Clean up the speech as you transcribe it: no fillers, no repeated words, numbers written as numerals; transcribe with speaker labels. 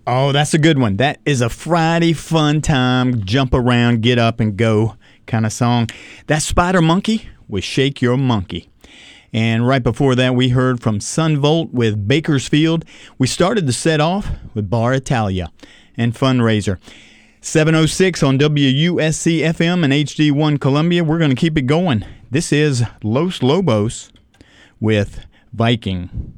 Speaker 1: Oh, that's a good one. That is a Friday fun time, jump around, get up and go kind of song. That's Spider Monkey with Shake Your Monkey. And right before that, we heard from Sunvolt with Bakersfield. We started the set off with Bar Italia and Fundraiser. 706 on WUSC FM and HD1 Columbia. We're going to keep it going. This is Los Lobos with Viking.